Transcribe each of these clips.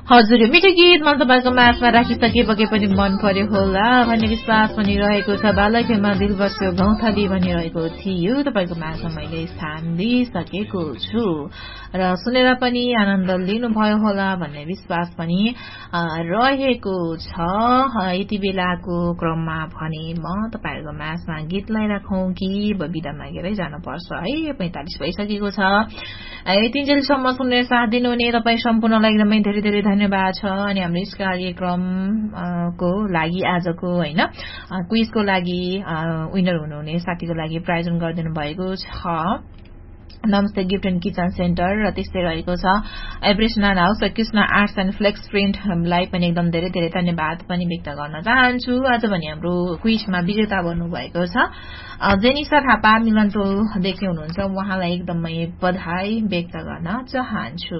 हजुर मिठो गीत मन तपाईँको माझमा राखिसकेपछि पनि मन पर्यो होला भन्ने विश्वास पनि रहेको छ। बालकमा दिल बस्यो गौँथली भनिरहेको थियो तपाईँको माझमा मैले स्थान दिइसकेको छु र सुनेर पनि आनन्द लिनुभयो होला भन्ने विश्वास पनि रहेको छ। यति बेलाको क्रममा भने म तपाईँहरूको माझमा गीतलाई राखौं कि बिदा मागेरै जानुपर्छ है। 45 भइसकेको छ। यतिन्जेलसम्म सुनेर साथ दिनुहुने तपाईँ सम्पूर्णलाई एकदमै धेरै धेरै धन्यवाद छ। अनि हाम्रो यस कार्यक्रमको लागि आजको होइन क्विजको लागि विनर हुनुहुने साथीको लागि प्रायोजन गरिदिनु भएको छ नमस्ते गिफ्ट एन्ड किचन सेन्टर र त्यस्तै रहेको छ एभरेस्ट नान हाउस र कृष्ण आर्ट्स एन्ड फ्लेक्स प्रिन्टलाई पनि एकदम धेरै धेरै धन्यवाद पनि व्यक्त गर्न चाहन्छु। आज भने हाम्रो क्विजमा विजेता बन्नुभएको छ जेनिसा थापा मिलनटोलदेखि हुनुहुन्छ। उहाँलाई एकदमै बधाई व्यक्त गर्न चाहन्छु।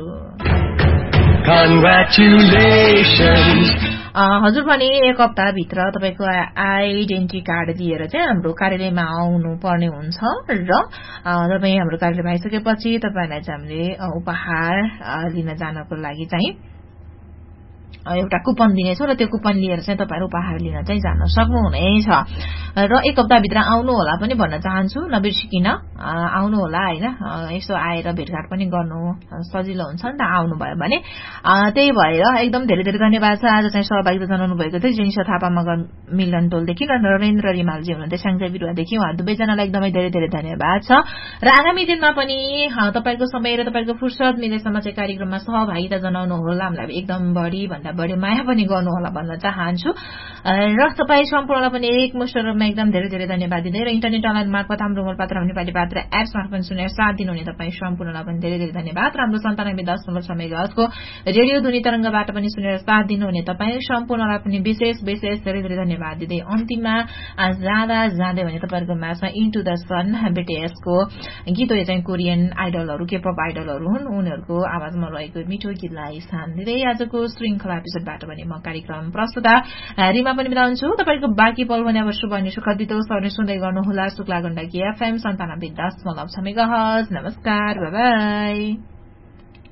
हजुर भने एक हप्ताभित्र तपाईँको आइडेन्टिटी कार्ड लिएर चाहिँ हाम्रो कार्यालयमा आउनु पर्ने हुन्छ र तपाईँ हाम्रो कार्यालयमा आइसकेपछि तपाईँलाई चाहिँ हामीले उपहार लिन जानको लागि चाहिँ एउटा कुपन दिनेछौँ र त्यो कुपन लिएर चाहिँ तपाईँहरू उपहार लिन चाहिँ जान सक्नुहुनेछ र एक हप्ताभित्र आउनु होला पनि भन्न चाहन्छु। नबिर्सिकिन आउनु होला होइन यसो आएर भेटघाट पनि गर्नु सजिलो हुन्छ नि त आउनुभयो भने। त्यही भएर एकदम धेरै धेरै धन्यवाद छ। आज चाहिँ सहभागिता जनाउनु भएको थियो जेनिसा थापा मगर मिलनटोलदेखि र नरेन्द्र रिमालजी हुनुहुन्थ्यो स्याङ्जा बिरुवादेखि। उहाँ दुवैजनालाई एकदमै धेरै धेरै धन्यवाद छ र आगामी दिनमा पनि तपाईँको समय र तपाईँको फुर्सद मिलेसम्म चाहिँ कार्यक्रममा सहभागिता जनाउनु होला। हामीलाई एकदम बढी बढी माया पनि गर्नु होला भन्न चाहन्छु र तपाईँ सम्पूर्णलाई पनि एकमुष्ट रूपमा एकदम धेरै धेरै धन्यवाद दिँदै र इन्टरनेट अनलाइन मार्फत हाम्रो पात्र नेपाली पात्र एप्स मार्फत सुनेर साथ दिनुहुने तपाईँ सम्पूर्णलाई पनि धेरै धेरै धन्यवाद। राम्रो 97.10 मेगाहर्जको रेडियो ध्वनि तरंगबाट पनि सुनेर साथ दिनुहुने तपाईँ सम्पूर्णलाई पनि विशेष धेरै धेरै धन्यवाद दिँदै अन्तिममा जाँदै भने तपाईँहरूको माझमा इन्टु द सन बीटीएसको गीतहरू चाहिँ कोरियन आइडलहरू केपअप आइडलहरू हुन् उनीहरूको आवाजमा रहेको मिठो गीतलाई स्थान दिँदै आजको श्रृंखला एपिसोडबाट पनि म कार्यक्रम प्रस्तुता रिमा पनि बिताउँछु। तपाईँको बाँकी पल भने अब शुभ अनि सुखद बितोस् सुन्दै गर्नुहोला शुक्ला गण्डकी FM 97.10 मेगाहर्ज। नमस्कार, बाइ बाइ।